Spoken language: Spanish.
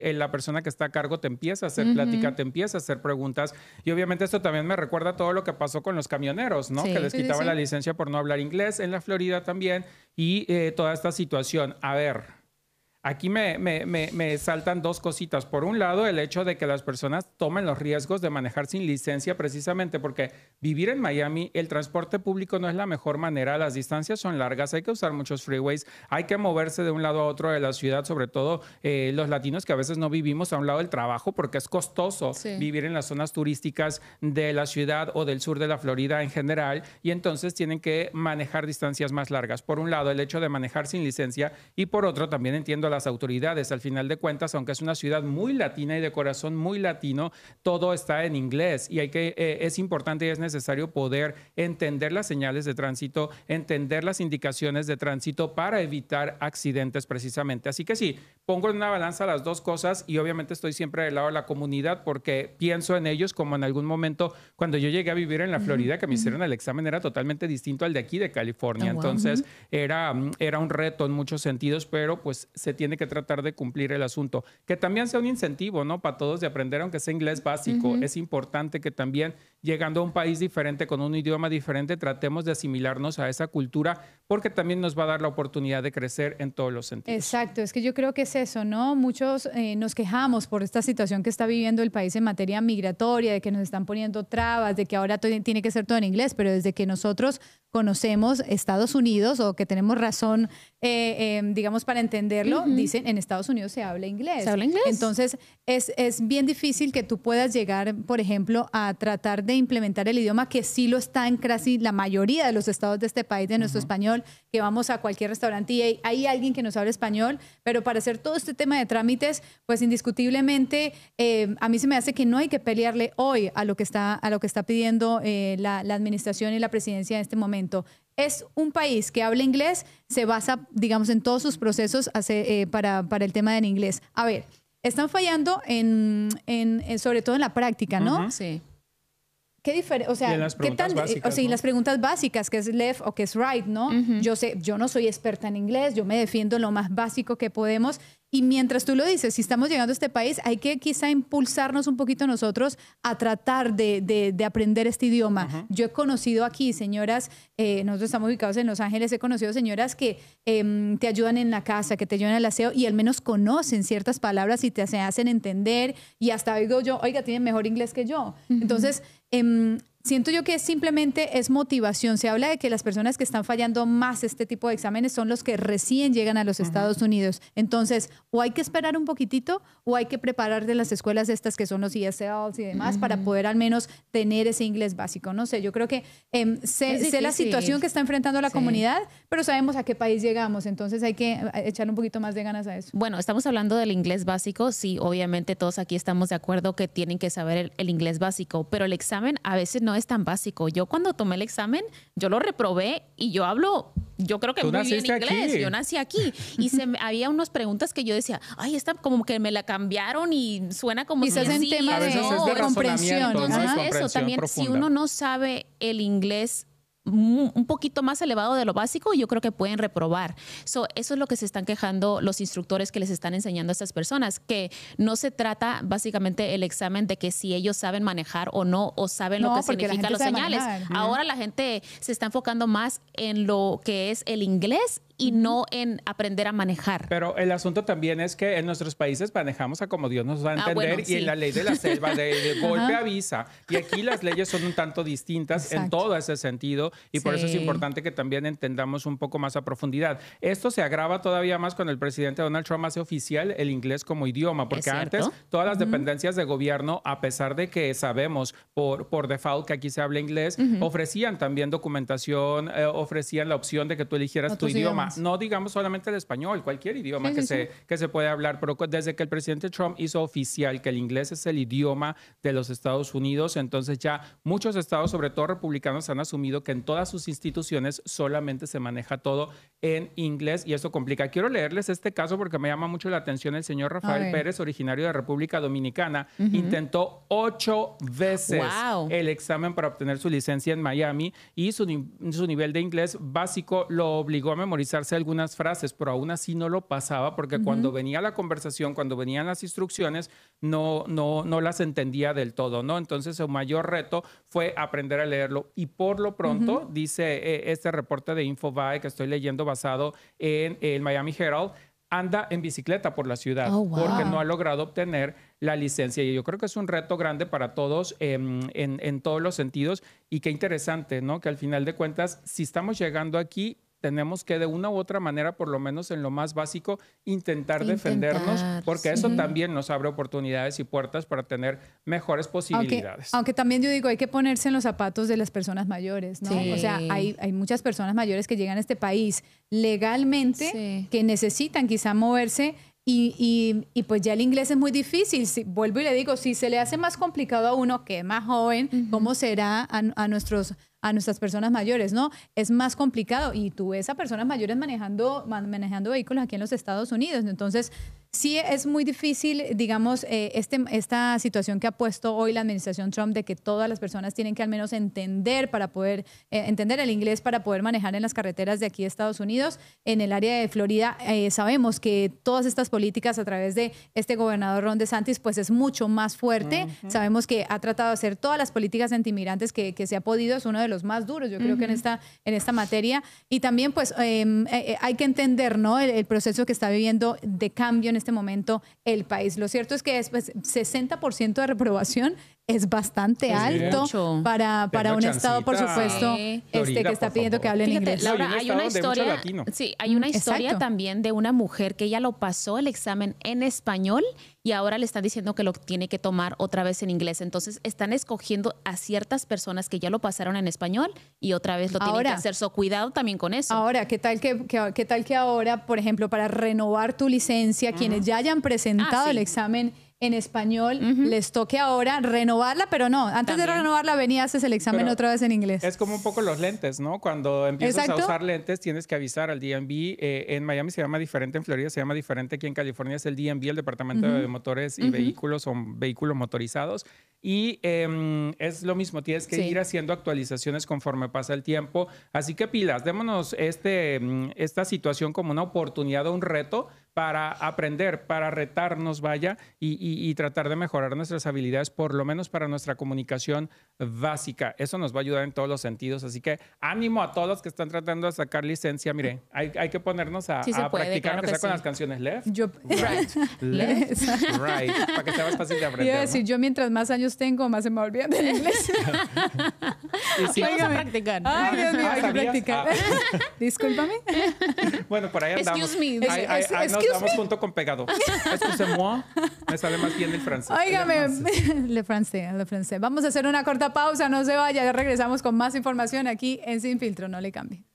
la persona que está a cargo te empieza a hacer plática, te empieza a hacer preguntas. Y obviamente esto también me recuerda todo lo que pasó con los camioneros, ¿no? Sí. Que les Sí, quitaban sí. la licencia por no hablar inglés en la Florida también. Y toda esta situación. A ver, aquí me saltan dos cositas. Por un lado, el hecho de que las personas tomen los riesgos de manejar sin licencia, precisamente porque vivir en Miami, el transporte público no es la mejor manera. Las distancias son largas, hay que usar muchos freeways, hay que moverse de un lado a otro de la ciudad, sobre todo los latinos que a veces no vivimos a un lado del trabajo porque es costoso vivir en las zonas turísticas de la ciudad o del sur de la Florida en general, y entonces tienen que manejar distancias más largas. Por un lado, el hecho de manejar sin licencia, y por otro, también entiendo las autoridades. Al final de cuentas, aunque es una ciudad muy latina y de corazón muy latino, todo está en inglés y es importante y es necesario poder entender las señales de tránsito, entender las indicaciones de tránsito para evitar accidentes precisamente. Así que sí, pongo en una balanza las dos cosas y obviamente estoy siempre del lado de la comunidad porque pienso en ellos como en algún momento cuando yo llegué a vivir en la Florida, que me hicieron el examen era totalmente distinto al de aquí de California. Entonces era un reto en muchos sentidos, pero pues se tiene que tratar de cumplir el asunto. Que también sea un incentivo, ¿no? Para todos de aprender, aunque sea inglés básico. Es importante que también, llegando a un país diferente, con un idioma diferente, tratemos de asimilarnos a esa cultura, porque también nos va a dar la oportunidad de crecer en todos los sentidos. Exacto, es que yo creo que es eso, ¿no? Muchos nos quejamos por esta situación que está viviendo el país en materia migratoria, de que nos están poniendo trabas, de que ahora tiene que ser todo en inglés, pero desde que nosotros conocemos Estados Unidos o que tenemos razón, digamos, para entenderlo, dicen en Estados Unidos se habla inglés. ¿Se habla inglés? Entonces, es bien difícil que tú puedas llegar, por ejemplo, a tratar de implementar el idioma que sí lo está en casi la mayoría de los estados de este país, de nuestro español, que vamos a cualquier restaurante y hay alguien que nos habla español, pero para hacer todo este tema de trámites, pues indiscutiblemente a mí se me hace que no hay que pelearle hoy a lo que está pidiendo la administración y la presidencia en este momento. Es un país que habla inglés, se basa, digamos, en todos sus procesos para el tema del inglés. A ver, están fallando sobre todo en la práctica, ¿no? Sí. ¿Qué diferencia? O sea, y en las preguntas básicas, y ¿no? las preguntas básicas, que es left o que es right, ¿no? Yo no soy experta en inglés, yo me defiendo lo más básico que podemos. Y mientras tú lo dices, si estamos llegando a este país, hay que quizá impulsarnos un poquito nosotros a tratar de aprender este idioma. Yo he conocido aquí señoras, nosotros estamos ubicados en Los Ángeles, he conocido señoras que te ayudan en la casa, que te ayudan al aseo y al menos conocen ciertas palabras y te hacen entender. Y hasta digo yo, oiga, tienen mejor inglés que yo. Entonces, siento yo que simplemente es motivación. Se habla de que las personas que están fallando más este tipo de exámenes son los que recién llegan a los Estados Unidos. Entonces, o hay que esperar un poquitito o hay que preparar de las escuelas estas que son los ESLs y demás para poder al menos tener ese inglés básico. No sé, yo creo que sé la situación que está enfrentando la comunidad, pero sabemos a qué país llegamos. Entonces hay que echarle un poquito más de ganas a eso. Bueno, estamos hablando del inglés básico. Sí, obviamente todos aquí estamos de acuerdo que tienen que saber el inglés básico, pero el examen a veces no es tan básico. Yo cuando tomé el examen, yo lo reprobé y yo creo que muy bien inglés. Yo nací aquí y había unas preguntas que yo decía, ay, esta como que me la cambiaron y suena como quizás en tema de comprensión. Entonces eso también, profunda. Si uno no sabe el inglés un poquito más elevado de lo básico, yo creo que pueden reprobar. Eso es lo que se están quejando los instructores que les están enseñando a estas personas, que no se trata básicamente el examen de que si ellos saben manejar o no, o saben lo que significan las señales. Ahora la gente se está enfocando más en lo que es el inglés y no en aprender a manejar. Pero el asunto también es que en nuestros países manejamos a como Dios nos va a entender y en la ley de la selva de golpe avisa. Y aquí las leyes son un tanto distintas en todo ese sentido y por eso es importante que también entendamos un poco más a profundidad. Esto se agrava todavía más cuando el presidente Donald Trump hace oficial el inglés como idioma, porque antes todas las dependencias de gobierno, a pesar de que sabemos por default que aquí se habla inglés, ofrecían también documentación, ofrecían la opción de que tú eligieras tu idioma. No digamos solamente el español, cualquier idioma que se puede hablar, pero desde que el presidente Trump hizo oficial que el inglés es el idioma de los Estados Unidos, entonces ya muchos estados, sobre todo republicanos, han asumido que en todas sus instituciones solamente se maneja todo en inglés y eso complica. Quiero leerles este caso porque me llama mucho la atención. El señor Rafael Pérez, originario de República Dominicana, intentó 8 veces el examen para obtener su licencia en Miami y su nivel de inglés básico lo obligó a memorizar memorizarse algunas frases, pero aún así no lo pasaba porque cuando venía la conversación, cuando venían las instrucciones, no las entendía del todo, ¿no? Entonces, su mayor reto fue aprender a leerlo. Y por lo pronto, dice este reporte de Infobae que estoy leyendo basado en el Miami Herald, anda en bicicleta por la ciudad porque no ha logrado obtener la licencia. Y yo creo que es un reto grande para todos en todos los sentidos. Y qué interesante, ¿no? Que al final de cuentas, si estamos llegando aquí, tenemos que de una u otra manera, por lo menos en lo más básico, intentar defendernos, porque eso también nos abre oportunidades y puertas para tener mejores posibilidades. Aunque también yo digo, hay que ponerse en los zapatos de las personas mayores, ¿no? Sí. O sea, hay muchas personas mayores que llegan a este país legalmente, que necesitan quizá moverse. Y pues ya el inglés es muy difícil. Vuelvo y le digo, si se le hace más complicado a uno que es más joven, ¿cómo será a nuestras personas mayores, ¿no? Es más complicado. Y tú ves a personas mayores manejando vehículos aquí en los Estados Unidos. Entonces, sí es muy difícil, digamos, esta situación que ha puesto hoy la administración Trump de que todas las personas tienen que al menos entender entender el inglés para poder manejar en las carreteras de aquí de Estados Unidos. En el área de Florida sabemos que todas estas políticas a través de este gobernador Ron DeSantis pues es mucho más fuerte. Sabemos que ha tratado de hacer todas las políticas antimigrantes que se ha podido. Es uno de los más duros, yo creo que en esta materia. Y también pues hay que entender, ¿no? El proceso que está viviendo de cambio en este momento el país. Lo cierto es que 60% de reprobación es bastante alto para un estado, por supuesto, Florida, que está pidiendo que hablen inglés. Laura, hay una historia también de una mujer que ella lo pasó el examen en español y ahora le están diciendo que lo tiene que tomar otra vez en inglés. Entonces, están escogiendo a ciertas personas que ya lo pasaron en español y otra vez lo tienen que hacer. So, cuidado también con eso. Ahora, ¿qué tal que ahora, por ejemplo, para renovar tu licencia, quienes ya hayan presentado el examen en español, les toque ahora renovarla, pero no, antes de renovarla haces el examen otra vez en inglés. Es como un poco los lentes, ¿no? Cuando empiezas a usar lentes, tienes que avisar al DMV. En Miami se llama diferente, en Florida se llama diferente, aquí en California es el DMV, el Departamento de Motores y Vehículos o vehículos motorizados. Y es lo mismo, tienes que ir haciendo actualizaciones conforme pasa el tiempo. Así que pilas, démonos esta situación como una oportunidad o un reto para aprender, para retarnos, vaya, y tratar de mejorar nuestras habilidades, por lo menos para nuestra comunicación básica. Eso nos va a ayudar en todos los sentidos. Así que ánimo a todos los que están tratando de sacar licencia. Mire, hay que ponernos a practicar, aunque sea con las canciones left, right, left, right, para que sea más fácil de aprender. Iba a decir, yo mientras más años tengo, más se me olvida del inglés. Vamos a practicar. Ay, Dios mío, hay que practicar. Discúlpame. Bueno, por ahí andamos. Excuse me. Nos damos junto con pegado. Excusez-moi. Me sale más bien el francés. Óigame, le francés. Vamos a hacer una corta pausa, no se vaya, ya regresamos con más información aquí en Sin Filtro, no le cambie.